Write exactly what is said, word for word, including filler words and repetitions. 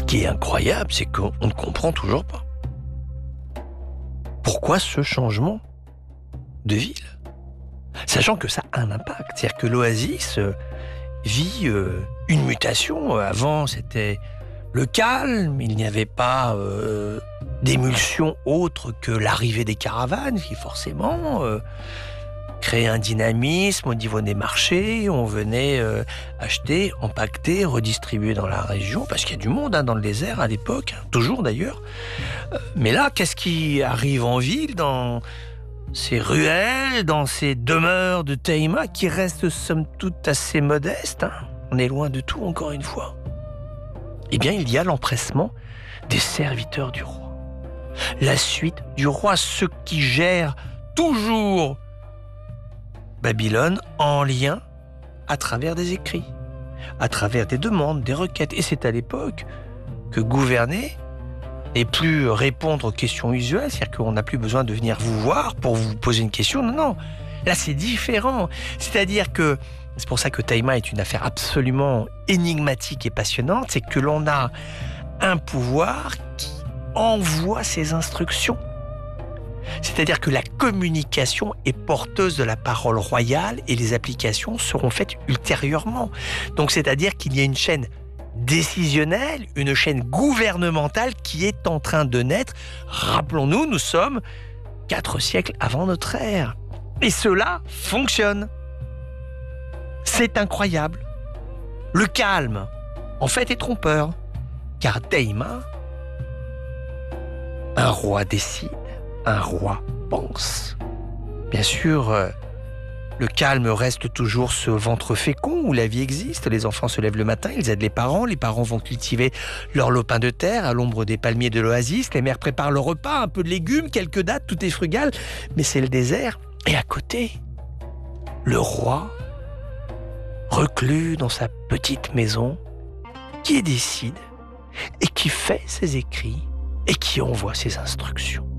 qui est incroyable, c'est qu'on ne comprend toujours pas. Pourquoi ce changement de ville ? Sachant que ça a un impact. C'est-à-dire que l'Oasis euh, vit euh, une mutation. Avant, c'était le calme, il n'y avait pas euh, d'émulsion autre que l'arrivée des caravanes, qui forcément euh, créait un dynamisme au niveau des marchés. On venait euh, acheter, empaqueter, redistribuer dans la région, parce qu'il y a du monde hein, dans le désert à l'époque, hein, toujours d'ailleurs. Euh, mais là, qu'est-ce qui arrive en ville, dans ces ruelles, dans ces demeures de Tehima, qui restent somme toute assez modestes, hein. On est loin de tout, encore une fois. Eh bien, il y a l'empressement des serviteurs du roi. La suite du roi, ceux qui gèrent toujours Babylone en lien à travers des écrits, à travers des demandes, des requêtes. Et c'est à l'époque que gouverner et plus répondre aux questions usuelles, c'est-à-dire qu'on n'a plus besoin de venir vous voir pour vous poser une question. Non, non, là c'est différent. C'est-à-dire que, c'est pour ça que Tehima est une affaire absolument énigmatique et passionnante, c'est que l'on a un pouvoir qui envoie ses instructions. C'est-à-dire que la communication est porteuse de la parole royale et les applications seront faites ultérieurement. Donc c'est-à-dire qu'il y a une chaîne décisionnelle, une chaîne gouvernementale qui est en train de naître. Rappelons-nous, nous sommes quatre siècles avant notre ère. Et cela fonctionne. C'est incroyable. Le calme, en fait, est trompeur. Car Tehima, un roi décide, un roi pense. Bien sûr, euh, le calme reste toujours ce ventre fécond où la vie existe. Les enfants se lèvent le matin, ils aident les parents. Les parents vont cultiver leur lopin de terre à l'ombre des palmiers de l'oasis. Les mères préparent le repas, un peu de légumes, quelques dattes, tout est frugal. Mais c'est le désert. Et à côté, le roi, reclus dans sa petite maison, qui décide et qui fait ses écrits et qui envoie ses instructions.